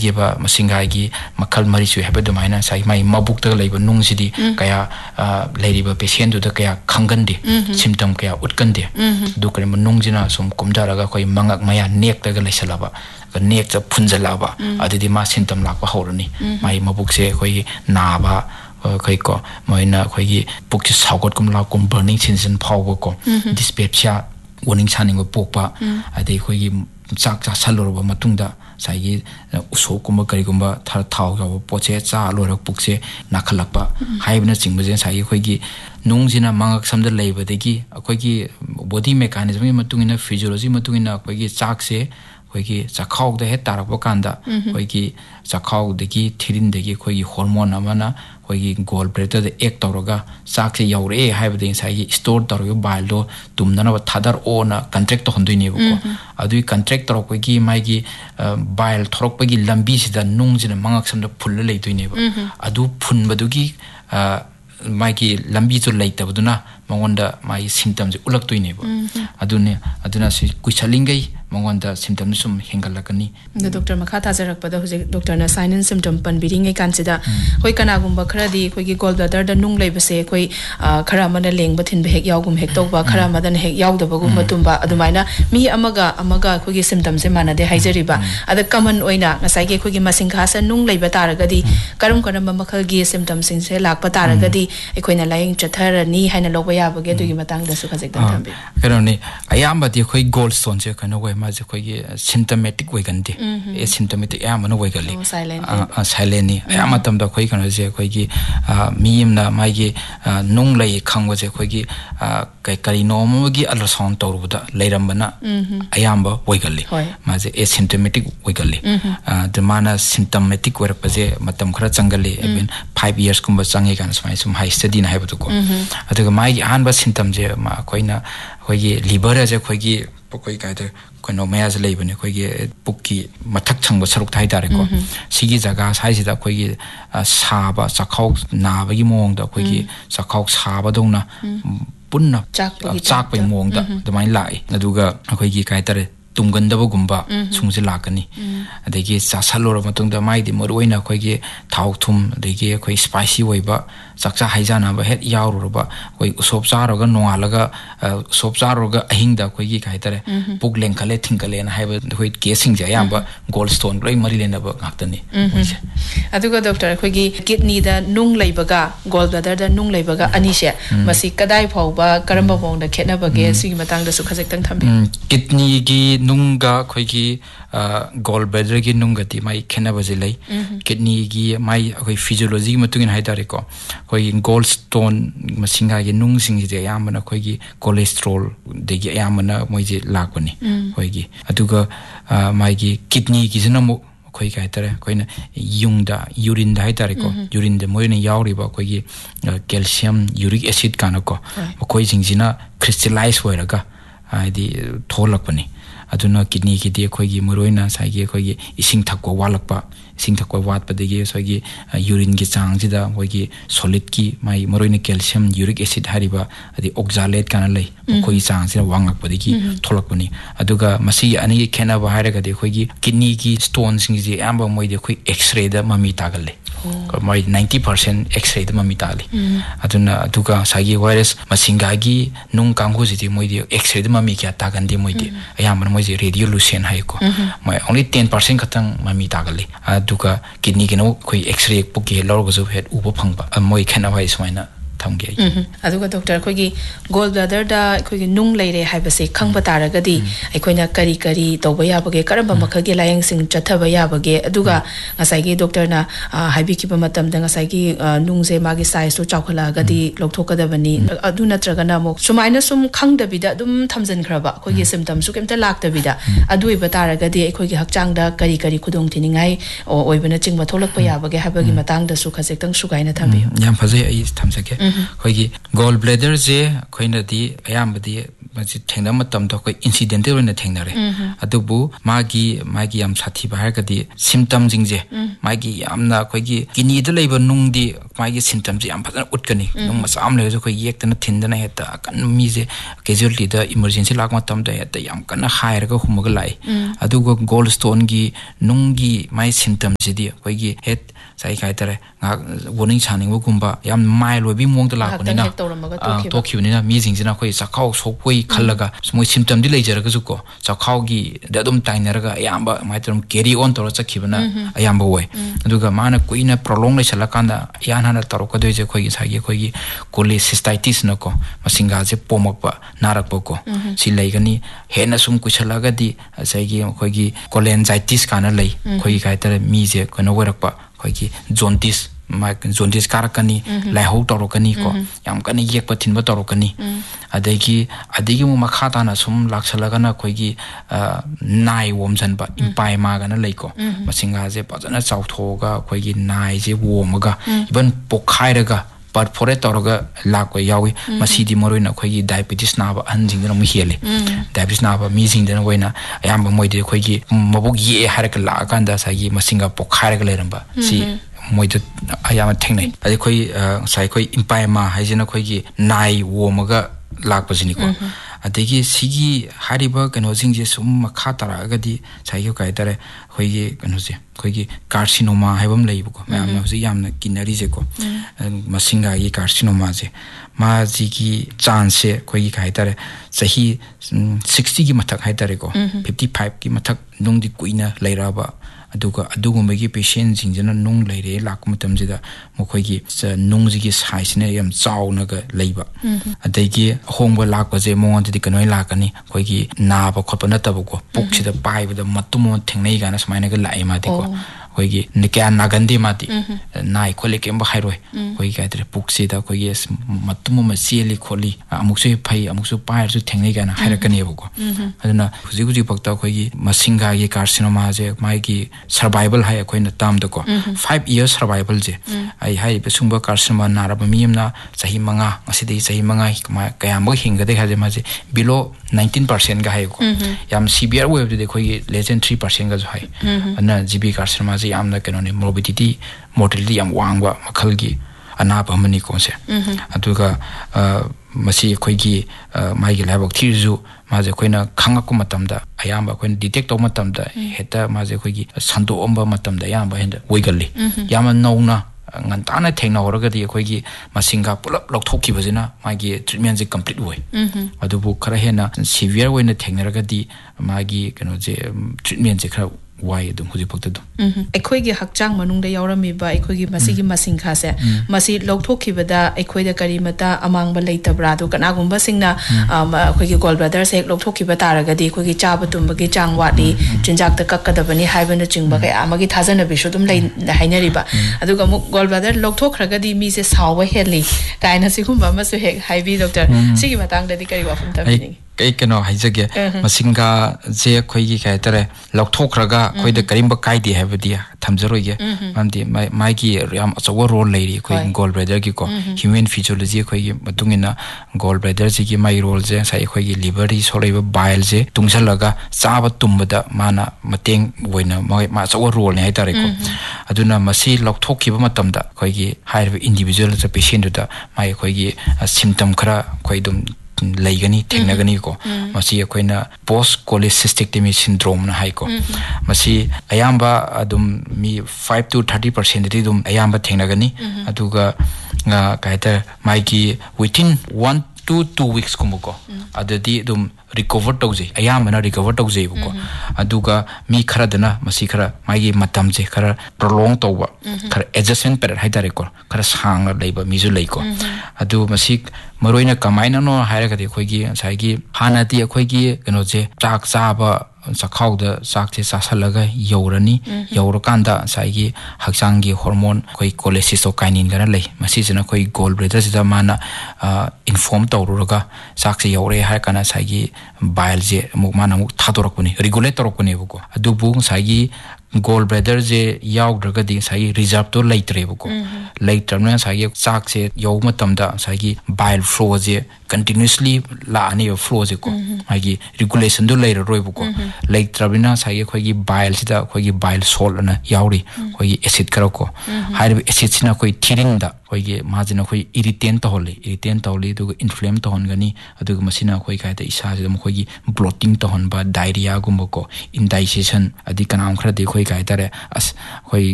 ꯂꯩꯒꯦꯕ ꯃꯁꯤꯡꯒꯥꯏꯒꯤ ꯃꯈꯜ ꯃꯔꯤ ꯁꯨꯏ ꯍꯥꯏꯕ ꯑꯗꯨꯃꯥꯏꯅ ꯉꯁꯥꯏ ꯃꯥꯏ ꯃꯕꯨꯛꯇ ꯂꯩꯕ ꯅꯨꯡꯁꯤꯗꯤ ꯀꯌꯥ ꯂꯩꯔꯤꯕ ꯄꯦꯁꯦꯟꯗꯨꯗ ꯀꯌꯥ ꯈꯪꯒꯟꯗꯦ ꯁꯤꯝꯇꯝ ꯀꯌꯥ ꯎꯠꯀꯟꯗꯦ ꯑꯗꯨ ꯀꯔꯤꯒꯨꯝꯕ ꯅꯨꯡꯁꯤꯅ ꯁꯨꯝ ꯀꯨꯝꯊꯔꯒ ꯑꯩꯈꯣꯏ ꯃꯉꯛ ꯃꯌꯥ ꯅꯦꯛꯇꯒ ꯂꯩꯁꯜꯂꯕ ꯅꯦꯛꯇ ꯐꯨꯟꯖꯜꯂꯛꯑꯕ ꯑꯗꯨꯗꯤ ꯃꯥ ꯁꯤꯝꯇꯝ ꯂꯥꯛꯄ ꯍꯧꯔꯅꯤ ꯃꯥꯏ ꯃꯕꯨꯛꯁꯦ ꯑꯩꯈꯣꯏꯒꯤ ꯅꯥꯕ ꯑꯩꯈꯣꯏꯀꯣ ꯃꯣꯏꯅ ꯑꯩꯈꯣꯏꯒꯤ ꯄꯨꯛꯁꯦ ꯁꯥꯎꯒꯠꯀꯨꯝ ꯂꯥꯛꯀꯨꯝ ꯕꯔꯅꯤꯡ ꯁꯦꯟꯁꯟ ꯐꯥꯎꯕꯀꯣ ꯗꯤꯁꯄꯦꯞꯁꯤꯌꯥ ꯋꯥꯔꯅꯤꯡ ꯁꯥꯅꯤꯡꯕ ꯄꯣꯛꯄ ꯑꯗꯩ ꯑꯩꯈꯣꯏꯒꯤ ꯆꯥꯛ ꯆꯥꯁꯜꯂꯨꯔꯕ ꯃꯇꯨꯡꯗ ꯉꯁꯥꯏꯒꯤ ꯎꯁꯣꯞꯀꯨꯝꯕ ꯀꯔꯤꯒꯨꯝꯕ ꯊꯥꯎ ꯌꯥꯎꯕ ꯄꯣꯠꯁꯦ ꯆꯥ ꯂꯣꯏꯔꯒ ꯄꯨꯛꯁꯦ ꯅꯥꯈꯠꯂꯛꯄ ꯍꯥꯏꯕꯅꯆꯤꯡꯕꯁꯦ ꯉꯁꯥꯏꯒꯤ ꯑꯩꯈꯣꯏꯒꯤ ꯅꯨꯡꯁꯤꯅ ꯃꯉꯛ ꯁꯝꯗ ꯂꯩꯕꯗꯒꯤ ꯑꯩꯈꯣꯏꯒꯤ ꯕꯣꯗꯤ ꯃꯦꯀꯥꯅꯤꯖꯝꯒꯤ ꯃꯇꯨꯡ ꯏꯟꯅ ꯐꯤꯖꯤꯑꯣꯂꯣꯖꯤ मतुंग इन अखोगी चाक से अखोगी चखाव दे हे तारक कांदा अखोगी चखाव दगी थिरिन दगी अखोगी हार्मोन अमना अखोगी गोल ब्रेटर दे एक तौरगा चाक से यौरे हाइबदे साइगी स्टोर तौरगा बाइल दो तुमदना थादर ओना कंट्रैक्ट होंदुइने बको अदुई कंट्रैक्ट तौरपगी माइगी बाइल थोरकपगी लंबी सिदा नुंगजिना मंगक समदा फुल्ल लेदुइने अदु फुनबदुगी माइगी लंबी जो लेतबदुना मंगोंदा माइ सिम्टम जे उलक्तुइने अदुना से कुछलिंगै मंगोंदा सिम्टम सुम हेंगलकनी डॉक्टर मखा थाजरकपदा हुजे डॉक्टर ना साइन एंड सिम्टम पनबिरिंगै कानसिदा होय कनागुंबा खरादी खोगी गोल ब्लैडर द नुंग लेबसे खोई खरा मन लेंग बथिन हेक यावगुम हेक तौबा खरा मदन हेक यावदबगुम तुंबा अदुमाइना मी अमगा खोगी सिम्टम से मानदे हाइजरिबा अद कॉमन ओइना ngसाइगे खोगी मसिंखासा नुंग लेबा तारगदी करम करम मखलगी सिम्टम सिंग से लाकपा तारगदी एखोइना लाइंग चथरनी हाइना लोबा याबगे दुगी मतंग दसु खजेक्तन थंबे करोनी अयामबदी खोई गोल्ड स्टोन से कनो वे माजे खोगी सिम्टोमेटिक वेगनदे ए सिम्टोमेटिक यामन वेगली साइलेंट नि अयामतम द खोई कनो जे खोगी मीमना माइगे नुंग लई खंगबजे खोगी कै करिनो मगी अल्ट्रासाउंड तौरबदा लेरमबना अयामब वेगली माजे ए सिम्टोमेटिक वेगली द माना सिम्टोमेटिक वेरपजे मतम खरा चंगली इवन 5 इयर्स कुंबा चंगे गान समाय सुम हाई स्टडी ना हाइबदुको अदुगा माइगे आनबा सिम्टम जे खोइना खोगी लिवर जे खोगी कोई कायदे कोनो मयाज लेबने खोगी पुक्की मथक छंग सरुक थाइ तारेको सिगी जगह साइसिदा खोगी साबा चखाउ नाबगी मोंगदा खोगी चखाउ साबदौना पुन्ना चाकपै मोंगदा दमाइ लाई अदुगा खोगी कायतरे तुंगंदबगुंबा सुंगसे लाकनी अदगी चासलोर मतुंगदा माइदि मरोइना खोगी थाउ थुम अदगी खोई स्पाइसी ओइबा चाकचा हाइजाना बा हेड यावरुबा खोई उसोप चारगा नोंगालगा उसोप चारगा अहिंगदा खोगी काइतरे पुक लेंखले थिंकले ना हाइबा खोई केसिंग जे याबा गोल्ड स्टोन लोइ मरि लेनबा गाक्तनी अदुगा डॉक्टर खोगी किडनी दा नुंग लैबगा गोल्ड ब्लैडर दा नुंग लैबगा अनिसे मसी कदाइ फाउबा करमबा फोंदा खेतनबगे सिगी मतंग दसु खजेक्तन थंबे किडनी गी नुंगा खोगी गोल्ड ब्लैडर की नुंगति माइ खेनबजे लै किडनी की माइ अखोई फिजियोलॉजी मतुगिन हाइतारेको खोई गोल्ड स्टोन मसिंगा की नुंग सिंग जे यामना खोगी कोलेस्ट्रॉल देगी यामना मोइजे लाकबनी खोगी अदुगा माइ की किडनी की जनमु खोई काइतरे खोइना युंगदा यूरिन दा हाइतारेको यूरिन दे मोइने यावरिबा खोगी कैल्शियम यूरिक एसिड कानको खोई सिंगजिना क्रिस्टलाइज होइरगा आदि थोलकपनी अदुना किडनी की दे खोगी मरोइना साइगे खोगी इसिंग थक्को वालकपा इसिंग थक्को वातपदगे सोगी यूरिन की चांगजिदा खोगी सॉलिड की माइ मरोइना कैल्शियम यूरिक एसिड हारिबा अदि ऑक्सालेट काना लै खोगी चांगजिना वांगकपदगी थोलकपनी अदुगा मसी अनि खेनाबा हाइरगदे खोगी किडनी की स्टोन सिंग जे आंबा मोइदे खोई एक्स-रे दा ममी तागले माइ 90% एक्स-रे दा ममी ताली अदुना अदुगा सागी वायरस मसिंगागी नुंग कांगु जिति मोइदे एक्स-रे दा ममी क्या तागंदे मोइदे अयामन मोइजे रेडियोलुसेन हाइको माइ ओनली 10% खतंग ममी तागले अदुगा किडनी के नो खोई एक्स-रे पुके लौरगजु हेड उबो फंगबा मोइ खेनाबा इसमाइना थमगे अदुगा डॉक्टर खोगी गोल्ड ब्लैडर दा खोगी नुंग लेरे हाइबसे खंगबा तारगदी अखोइना करी करी तौबा याबगे करम मखगे लायंग सिंग चथबा याबगे अदुगा ngसाइगे डॉक्टर ना हाइबिकिबा मतम दा ngसाइगे नुंगजे मागे साइज तो चावखलागदी लोकथोकदबनी अदु नत्रगना मो सुमाइना सुम खंगदबिदा दुम थमजनखरबा खोगी सिम्टम सु केमता लाक्तबिदा अदुइबा तारगदी अखोगी हकचांगदा करी करी खुदोंग थिनिंगाइ ओइबना चिंगबा थोलकपा याबगे हाइबगी मतंग दा सु खजेक्तंग सुगाइना थंबियो याम फजे आई थमसके khoi gall bladder je khoina di ayam badi masi thengna matam da khoi incidental na thengnare adubu magi yam sathi ba ka di symptom jing je magi yamna khoi gi kini da leiba nung di magi symptom je yam phana utkani nung masam le jo khoi yek ta na thindana heta kan mi je casualty da emergency lak matam da heta yam kana higher ga humaga lai adugo gallstone gi nung gi mai symptom je di khoi gi het sai kai tare nga warning chaning wo gumba yam mai lo bi mong da la ko ni na to khiu ni na mi jing jina khoi sakhau sokoi khallaga moi symptom di leijara ga ko sakhau gi da dum tainer ga yamba mai trum carry on to chakhibana ayamba woi aduga mana koina prolong lai chala kanda yan hana taro ko doje khoi gi sai gi khoi gi cholecystitis na ko masinga je pomokpa narak ko si leigani hena sum kuchala ga di sai gi khoi gi cholangitis kana lei khoi gi kai tare mi je ko no werakpa khoi gi jaundice karakani laihau torokani ko yam kani yek pathin ba torokani adagi mu makha ta na sum laksalaga na khoi gi nai womjan ba impai ma ga na leiko masinga je pajana chauthoga khoi gi nai je womaga even pokhairaga but for it toroga lakwa yawi masidi moroi na khoi gi diabetes na ba anjing na mu hele diabetes na ba mi jing na waina ayam ba moi de khoi gi mabuk ye haraka la kanda sa gi masinga pokhairaga leramba si moi de ayam thengnai adi khoi sai khoi impai ma haijina khoi gi nai womaga lakpajini ko adegi sigi hariba kano jingje sum makha tara agadi sai yo kai tare khoi gi kano je khoi gi carcinoma haibam leibu ko ma hosi yamna kinari je ko masinga gi carcinoma je ma ji gi chance khoi gi kai tare sahi 60 gi mathak hai tare ko 55 gi mathak nung di kuina leiraba adugumagi patient jingjana nung leire lakmatam jida mokhoi gi nung ji gi size ne yam chaw na ga leiba adagi hongba lakpa je mongon di kanoi lakani khoi gi na ba khotpa na tabu ko puk sida pai ba matum thengnei ga na smaina ga lai ma di ko khoi gi nikya nagandi ma di nai khole kem ba hairoi khoi ga tre puk sida khoi gi matum ma seli kholi amuk se phai amuk su pai su thengnei ga na hairakani bu ko aduna huji pakta khoi gi masinga gi carcinoma je mai gi survival hai khoi na tam da ko 5 years survival je ai hai be sungba carcinoma naraba miyamna sahi manga asidi sahi manga kaya mo hinga de haje ma je below 19% ga hai ko yam severe wave de khoi less than 3% ga jo hai ana gb carcinoma je yamna kenone morbidity mortality yam wangwa makhal gi anaba mani ko se aduga masi khoi gi mai gi labok thirju maje khoina khangak matamda ayamba khoina detect to matamda heta maje khoi gi sando omba matamda yamba henda woigalli yama nauna ngantana thengna horagadi khoi gi masinga pulap lokthokki bajina magi treatment je complete way adubu khara hena severe way na thengnaragadi magi kano je treatment je khara why dum huji pakta dum ekhoi gi hakchang manung da yaurami ba ekhoi gi masigi masing kha se masi lokthokki bada ekhoi da kari mata amang ba leitabra do kana gumba singna ekhoi gi gall bladder se lokthokki ba taragadi ekhoi gi chaba tum ba gi chang wadi chinjak ta kakkadabani haibana chingba ka amagi thajana bi shodum lai hainari ba aduga mu gall bladder lokthokragadi mi se sawa heli kaina sigumba masu he haibi doctor sigi matang da di kari wa fum tabini kai kano haijage masinga je khoi gi kai tare lokthokraga khoi da karimba kai di habdi thamjaro ge amdi mai gi ram achawa role leiri khoi gall bladder gi ko human physiology khoi gi matungina gall bladder ji gi mai role je sai khoi gi liver ri solaiba bile je tungsalaga chaba tumbada mana mateng boina ma achawa role ne haitare ko aduna masi lokthokkiba matamda khoi gi high individual je patient da mai khoi gi symptom khara khoi dum laigani thengnagani ko masi akoina post cholecystectomy syndrome na hai ko masi ayamba adum mi 5 to 30% ri dum ayamba thengnagani aduga kaita mai ki within 1 to 2 weeks kumuko adadi dum recover tawje ayamana recover tawje ko aduga mi khara dana masi khara mai gi matam je khara prolong tawba khara adjustment period haidare ko khara sang leiba mi ju lei ko adu masi maroina kamaina no haira ga de khoi gi sai gi hana ti khoi gi kano je chak chaba sakhau da sak che sasalaga yorani yorokanda sai gi hakchang gi hormone khoi cholecystokinin ga lei masi jena khoi gall bladder da mana inform tawruga sak che yore har kana sai gi bile je muk mana muk thadorak puni regulator ko ne ko adu bu sai gi gall bladder je yaudragadi sai reserve to laitrebako laitrabna sai chak se yaw matamda sai bile flow je continuously la ani flow je ko agi regulation do later roibuko laitrabina sai khoi gi bile sida khoi gi bile salt na yauri khoi gi acid karako hair acid sina khoi thiring da khoi gi majina khoi irritant to holi du inflame to hon gani adu masina khoi kai ta isa je khoi gi bloating to hon ba diarrhea gumbako indigestion adi kanam khra de khoi kai tare as khoi